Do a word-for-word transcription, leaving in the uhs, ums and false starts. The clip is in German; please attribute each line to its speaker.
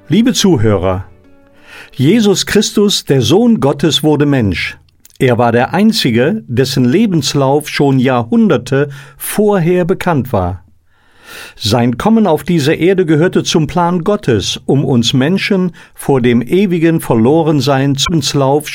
Speaker 1: Liebe Zuhörer, Jesus Christus, der Sohn Gottes, wurde Mensch. Er war der Einzige, dessen Lebenslauf schon Jahrhunderte vorher bekannt war. Sein Kommen auf diese Erde gehörte zum Plan Gottes, um uns Menschen vor dem ewigen Verlorensein Lebenslauf